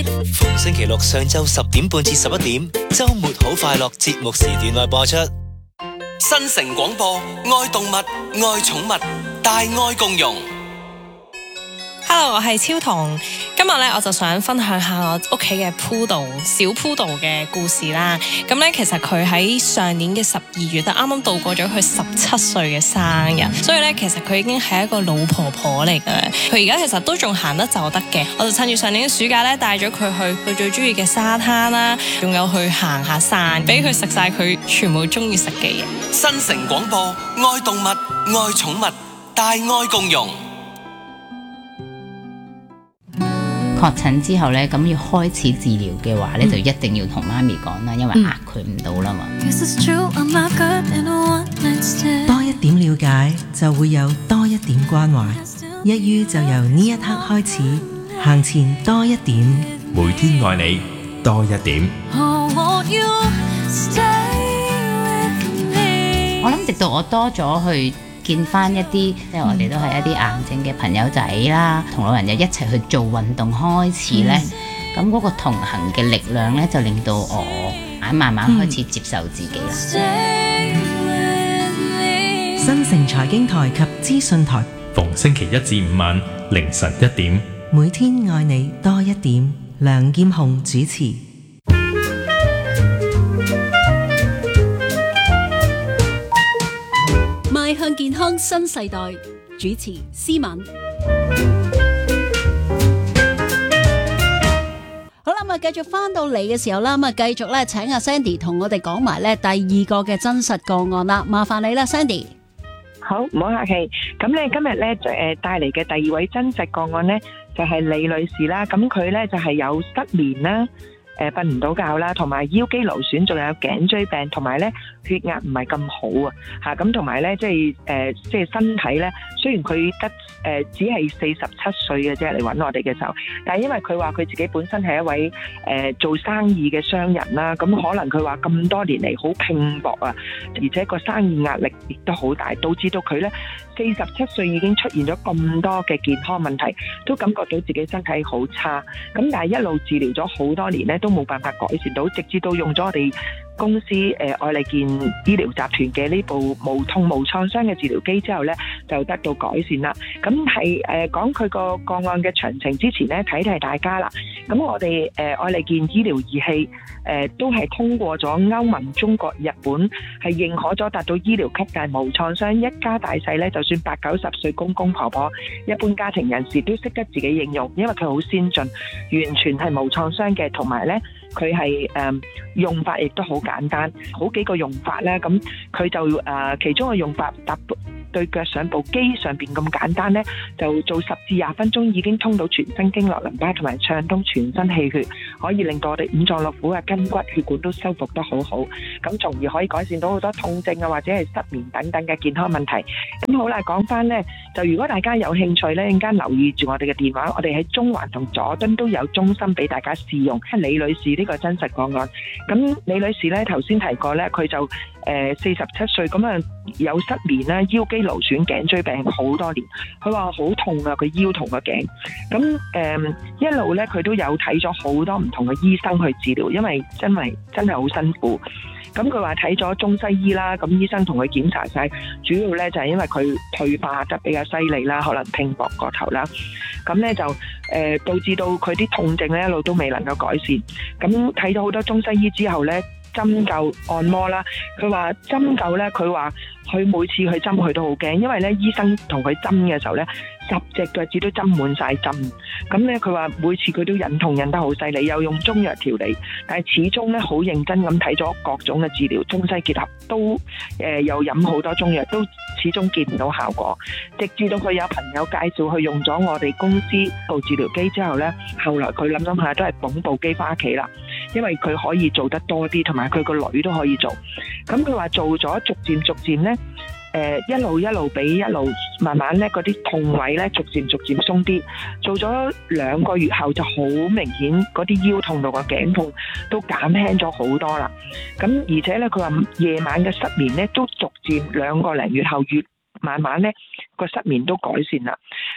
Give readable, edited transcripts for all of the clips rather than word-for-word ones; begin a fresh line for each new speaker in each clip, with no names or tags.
逢星期六上晝10點半至11點，周末好快樂節目時段內播出。
新城廣播，愛動物，愛寵物，大愛共融。
Hello， 我係超彤。今日咧我就想分享下我屋企嘅小 Poodle 嘅故事啦。咁咧其實佢喺上年嘅12月啱啱度過咗佢17歲嘅生日，所以咧其實佢已經係一個老婆婆嚟噶啦。佢而家其實都仲行得走得嘅。我就趁住上年嘅暑假咧帶咗佢去佢最中意嘅沙灘啦，仲有去行下山，俾佢食晒佢全部中意食嘅嘢。
新城廣播，愛動物，愛寵物，大愛共融。
確診之後咧，咁要開始治療嘅話咧，就一定要同媽咪講啦，因為壓佢唔到啦嘛。
多一點了解，就會有多一點關懷。一於就由呢一刻開始，行前多一點，
每天愛你多一點。
我諗直到我多咗去見翻一啲，即係我哋都係一啲癌症嘅朋友仔啦，同老人家一齊去做運動開始呢，咁嗰個同行嘅力量呢，就令到我慢慢開始接受自己啦。
新城財經台及資訊台，
逢星期1至5晚凌晨1點，
每天愛你多一點。梁劍虹主持。
邁向健康新世代，主持思敏。好啦，咁繼續翻到嚟嘅時候啦，咁繼續咧請阿 Sandy 同我哋講埋咧第二個嘅真實個案啦，麻煩你啦 Sandy。
好，唔好客氣。咁咧今日咧帶嚟嘅第二位真實個案咧就係李女士啦。咁佢咧就係有失眠啦。瞓唔到覺啦，同埋腰肌勞損，仲有頸椎病，同埋咧血壓唔係咁好啊嚇，咁同埋咧即係身體咧，雖然佢得只係47歲嘅啫嚟揾我哋嘅時候，但係因為佢話佢自己本身係一位做生意嘅商人啦，咁可能佢話咁多年嚟好拼搏啊，而且個生意壓力亦都好大，導致到佢咧47歲已經出現咗咁多嘅健康問題，都感覺到自己身體好差，咁但係一路治療咗好多年咧都冇辦法改善到，直至到用咗我哋公司愛利健醫療集團嘅呢部無痛無創傷嘅治療機之後咧，就得到改善啦。咁係講佢個個案嘅詳情之前咧，提提大家啦。咁我哋愛利健醫療儀器都係通過咗歐盟、中國、日本係認可咗達到醫療級但無創傷，一家大細咧，就算80-90歲公公婆婆，一般家庭人士都識得自己應用，因為佢好先進，完全係無創傷嘅，同埋咧佢係用法亦都好簡單，好幾個用法咧，咁佢就其中嘅用法對腳上部機上邊咁簡單咧，就做10至20分鐘已經通到全身經絡淋巴，同埋暢通全身氣血，可以令到我哋五臟六腑嘅筋骨血管都修復得好好，咁從而可以改善到好多痛症啊或者係失眠等等嘅健康問題。咁好啦，講翻咧，就如果大家有興趣咧，陣間留意住我哋嘅電話，我哋喺中環同佐敦都有中心俾大家試用。李女士呢個真實個案，咁李女士咧頭先提過咧，佢就47歲咁啊，有失眠啦、腰肌勞損、頸椎病好多年，佢話好痛啊，佢腰同個頸，咁一路咧佢都有睇咗好多唔同嘅醫生去治療，因為真係好辛苦。咁佢話睇咗中西醫啦，咁醫生同佢檢查晒，主要咧就係因為佢退化得比較犀利啦，可能拼搏過頭啦，咁咧就導致到佢啲痛症咧一路都未能夠改善。咁睇咗好多中西醫之後咧，針灸按摩啦，佢話針灸咧，佢話佢每次去針佢都好驚，因為咧醫生同佢針嘅時候咧，10隻腳趾都針滿晒針，咁咧佢話每次佢都忍痛忍得好犀利，又用中藥調理，但係始終咧好認真咁睇咗各種嘅治療，中西結合都又飲好多中藥，都始終見唔到效果，直至到佢有朋友介紹去用咗我哋公司部治療機之後咧，後來佢諗下都係捧部機翻屋企啦，因為佢可以做得多啲，同埋佢個女都可以做，咁佢話做咗逐漸咧。一路比一路慢慢咧，嗰啲痛位咧逐漸鬆啲。做咗2個月後就好明顯，嗰啲腰痛到個頸痛都減輕咗好多啦。咁而且咧，佢話夜晚嘅失眠咧都逐漸2個零月後慢慢咧個失眠都改善啦。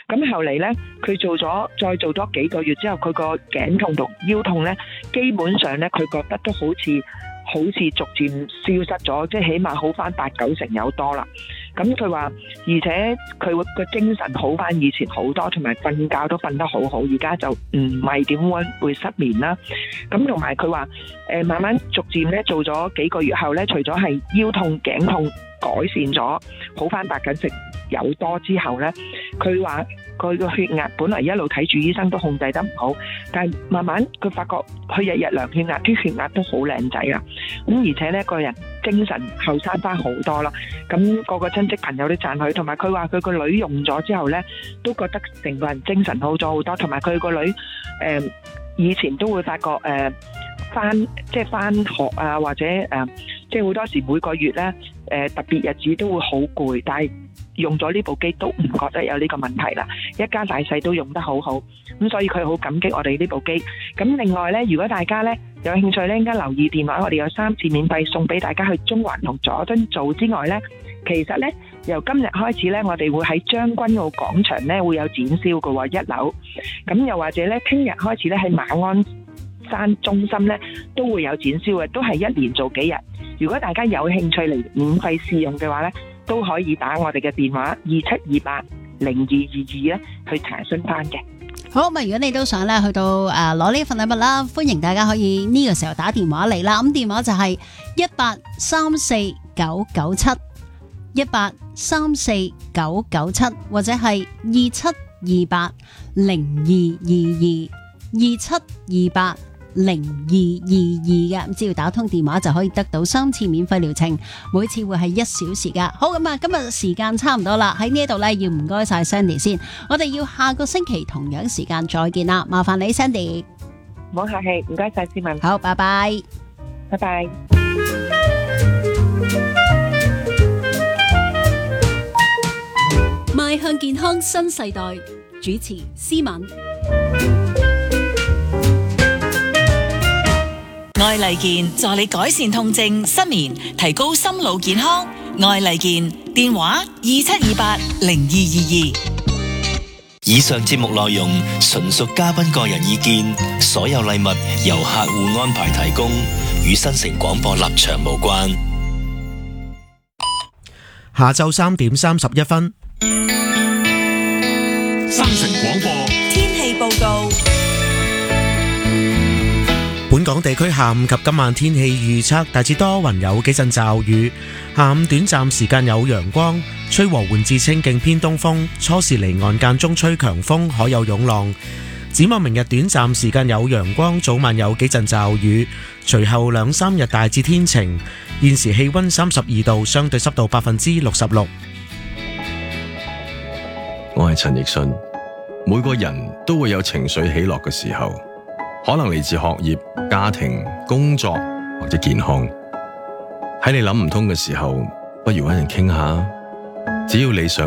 咁後嚟呢，佢再做多幾個月之後，佢個頸痛同腰痛呢，基本上呢，佢覺得都好似逐漸消失咗，即係起碼好翻8-9成有多啦。咁佢話，而且佢個精神好翻以前好多，同埋瞓覺都瞓得好好，而家就唔係點會失眠啦。咁同埋佢話，慢慢逐漸咧做咗幾個月後咧，除咗係腰痛、頸痛改善咗，好翻8-9成有多之後咧，佢話佢個血壓本來一路睇住醫生都控制得唔好，但係慢慢佢發覺佢日日量血壓，啲血壓都好靚仔啦。咁而且咧個人精神後生翻好多啦。咁個親戚朋友都讚佢，同埋佢話佢個女用咗之後咧，都覺得成個人精神好咗好多。同埋佢個女以前都會發覺翻學啊，或者即係好多時每個月咧特別日子都會好攰，但係用咗呢部機都唔覺得有呢個問題啦，一家大細都用得好好，咁所以佢好感激我哋呢部機。咁另外呢，如果大家呢有興趣呢，應該留意電話，我哋有3次免費送俾大家去中環同佐敦做之外呢，其實呢由今日開始呢，我哋會喺將軍澳廣場呢會有展銷嘅喎，1樓。咁又或者呢，聽日開始呢喺馬鞍山中心呢都會有展銷嘅，都係1連做幾日。如果大家有興趣嚟免費試用嘅話呢，都可以打我哋嘅電話27280222咧去查詢翻嘅。
好，咁如果你都想咧去到攞呢份禮物啦，歡迎大家可以呢個時候打電話嚟啦。咁電話就係1834997 1834997，或者係27280222 27280222嘅，咁只要打通電話就可以得到3次免費療程，每次會係1小時噶。好，咁啊，今日時間差唔多啦，喺呢度呢，要唔該晒 Sandy 先，我哋要下個星期同樣時間再見啦，麻煩你 Sandy。
唔好客氣，唔該晒思敏。
好，拜拜，
拜拜。
邁向健康新世代，主持思敏。
愛麗健助你改善痛症、失眠，提高心腦健康。愛麗健電話27280222。
以上節目內容純屬嘉賓個人意見，所有禮物由客戶安排提供，與新城廣播立場無關。
下晝3點31分，
新城廣播
天氣報告。
本港地區下午及今晚天氣預測大致多雲，有幾陣驟雨，下午短暫時間有陽光，吹和緩至清勁偏東風，初時離岸間中吹強風，海有湧浪。展望明日短暫時間有陽光，早晚有幾陣驟雨，隨後2-3日大致天晴。現時氣溫32度，相對濕度66%。
我係陳奕迅。每個人都會有情緒起落嘅時候，可能嚟自學業、家庭、工作或者健康。喺你諗唔通嘅時候，不如搵人傾下。只要你想